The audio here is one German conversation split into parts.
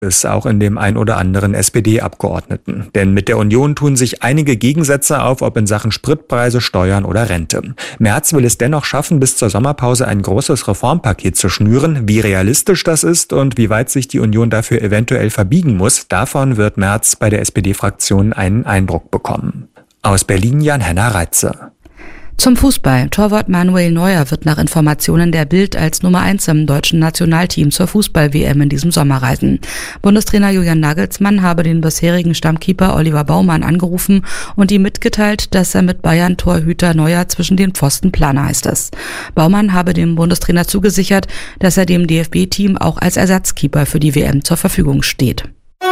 ist auch in dem ein oder anderen SPD-Abgeordneten. Denn mit der Union tun sich einige Gegensätze auf, ob in Sachen Spritpreise, Steuern oder Rente. Merz will es dennoch schaffen, bis zur Sommerpause ein großes Reformpaket zu schnüren. Wie realistisch das ist und wie weit sich die Union dafür eventuell verbiegen muss, davon wird Merz bei der SPD-Fraktion einen Eindruck bekommen. Aus Berlin Jan-Henner Reitze. Zum Fußball. Torwart Manuel Neuer wird nach Informationen der Bild als Nummer 1 im deutschen Nationalteam zur Fußball-WM in diesem Sommer reisen. Bundestrainer Julian Nagelsmann habe den bisherigen Stammkeeper Oliver Baumann angerufen und ihm mitgeteilt, dass er mit Bayern-Torhüter Neuer zwischen den Pfosten plane, heißt es. Baumann habe dem Bundestrainer zugesichert, dass er dem DFB-Team auch als Ersatzkeeper für die WM zur Verfügung steht.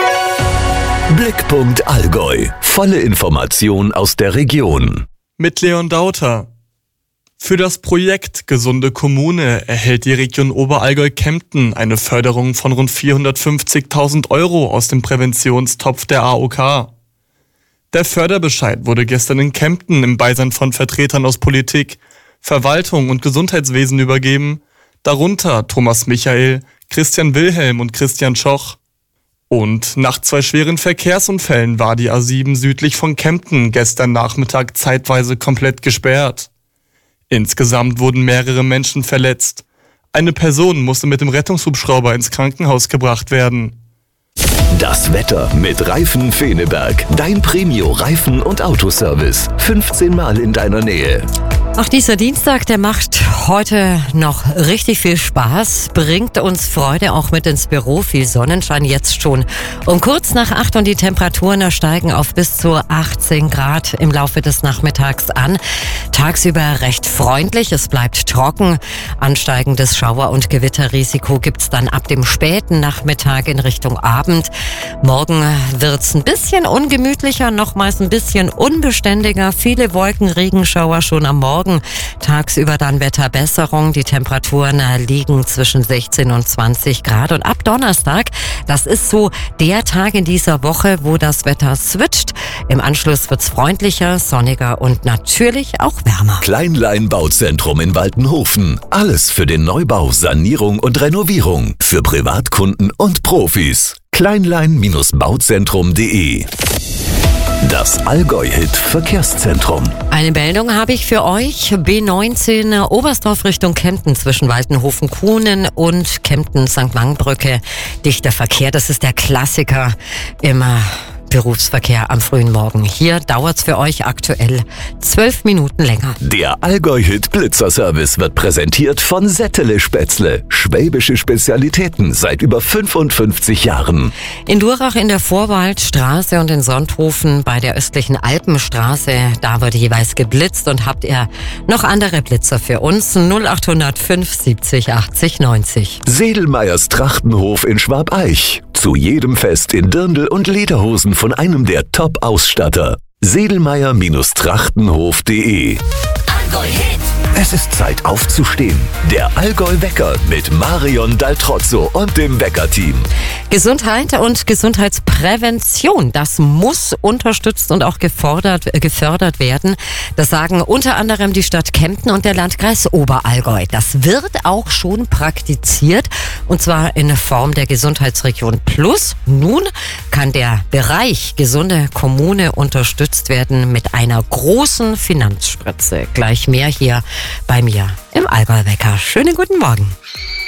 Blickpunkt Allgäu. Volle Information aus der Region. Mit Leon Dauter. Für das Projekt Gesunde Kommune erhält die Region Oberallgäu-Kempten eine Förderung von rund 450.000 € aus dem Präventionstopf der AOK. Der Förderbescheid wurde gestern in Kempten im Beisein von Vertretern aus Politik, Verwaltung und Gesundheitswesen übergeben, darunter Thomas Michael, Christian Wilhelm und Christian Schoch. Und nach 2 schweren Verkehrsunfällen war die A7 südlich von Kempten gestern Nachmittag zeitweise komplett gesperrt. Insgesamt wurden mehrere Menschen verletzt. Eine Person musste mit dem Rettungshubschrauber ins Krankenhaus gebracht werden. Das Wetter mit Reifen Feneberg. Dein Premio-Reifen- und Autoservice. 15 Mal in deiner Nähe. Auch dieser Dienstag, der macht heute noch richtig viel Spaß, bringt uns Freude auch mit ins Büro, viel Sonnenschein jetzt schon um kurz nach 8 und die Temperaturen steigen auf bis zu 18 Grad im Laufe des Nachmittags an. Tagsüber recht freundlich, es bleibt trocken. Ansteigendes Schauer- und Gewitterrisiko gibt's dann ab dem späten Nachmittag in Richtung Abend. Morgen wird's ein bisschen ungemütlicher, nochmals ein bisschen unbeständiger. Viele Wolken, Regenschauer schon am Morgen. Tagsüber dann Wetterbesserung. Die Temperaturen liegen zwischen 16 und 20 Grad. Und ab Donnerstag, das ist so der Tag in dieser Woche, wo das Wetter switcht. Im Anschluss wird's freundlicher, sonniger und natürlich auch wärmer. Kleinlein Bauzentrum in Waltenhofen. Alles für den Neubau, Sanierung und Renovierung. Für Privatkunden und Profis. Kleinlein-bauzentrum.de. Das Allgäu-Hit Verkehrszentrum. Eine Meldung habe ich für euch. B19 Oberstdorf Richtung Kempten zwischen Waltenhofen-Kuhnen und Kempten-St. Wangbrücke. Dichter Verkehr, das ist der Klassiker im Berufsverkehr am frühen Morgen. Hier dauert's für euch aktuell 12 Minuten länger. Der Allgäu-Hit Blitzerservice wird präsentiert von Settele Spätzle. Schwäbische Spezialitäten seit über 55 Jahren. In Durach in der Vorwaldstraße und in Sonthofen bei der östlichen Alpenstraße, da wird jeweils geblitzt. Und habt ihr noch andere Blitzer für uns? 0805 70 80 90. Sedelmeyers Trachtenhof in Schwabeich. Zu jedem Fest in Dirndl und Lederhosen von einem der Top-Ausstatter. Sedelmeyer-Trachtenhof.de. Es ist Zeit aufzustehen. Der Allgäu-Wecker mit Marion Daltrozzo und dem Wecker-Team. Gesundheit und Gesundheitsprävention, das muss unterstützt und auch gefördert werden. Das sagen unter anderem die Stadt Kempten und der Landkreis Oberallgäu. Das wird auch schon praktiziert und zwar in Form der Gesundheitsregion Plus. Nun kann der Bereich gesunde Kommune unterstützt werden mit einer großen Finanzspritze. Gleich mehr hier bei mir im Allgäu-Wecker. Schönen guten Morgen.